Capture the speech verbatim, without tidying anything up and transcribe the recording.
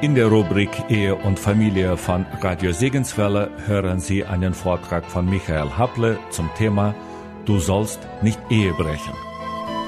In der Rubrik Ehe und Familie von Radio Segenswelle hören Sie einen Vortrag von Michael Happle zum Thema Du sollst nicht Ehe brechen.